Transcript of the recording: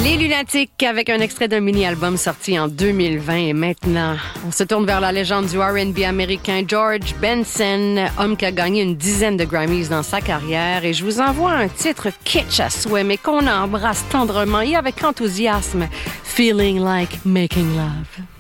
Les Lunatiques avec un extrait d'un mini-album sorti en 2020 et maintenant, on se tourne vers la légende du R&B américain George Benson, homme qui a gagné une dizaine de Grammys dans sa carrière et je vous envoie un titre kitsch à souhait mais qu'on embrasse tendrement et avec enthousiasme, Feeling Like Making Love.